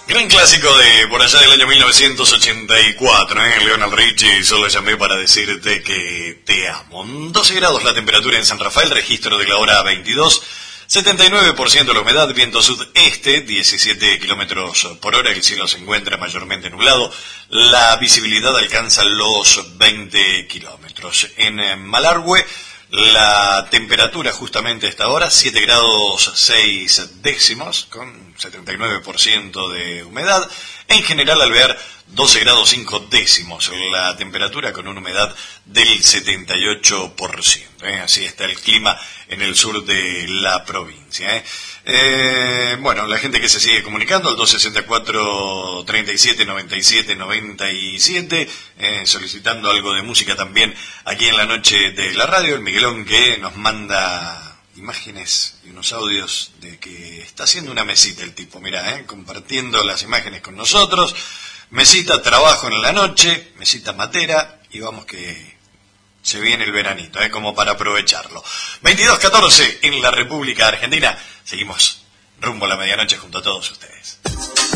Gran clásico de por allá del año 1984, Lionel Richie, solo llamé para decirte que te amo. 12 grados la temperatura en San Rafael, registro de la hora 22, 79% la humedad, viento sudeste, 17 kilómetros por hora, el cielo se encuentra mayormente nublado, la visibilidad alcanza los 20 kilómetros. En Malargüe, la temperatura justamente a esta hora, 7 grados 6 décimos, con 79% de humedad. En general, Alvear, 12 grados 5 décimos, la temperatura con una humedad del 78%. Así está el clima en el sur de la provincia. Bueno, la gente que se sigue comunicando al 264 37 97 97, solicitando algo de música también aquí en la noche de la radio. El Miguelón que nos manda imágenes y unos audios de que está haciendo una mesita el tipo, mira, compartiendo las imágenes con nosotros. Mesita, trabajo en la noche, mesita matera, y vamos que se viene el veranito, como para aprovecharlo. 22:14 en la República Argentina. Seguimos rumbo a la medianoche junto a todos ustedes.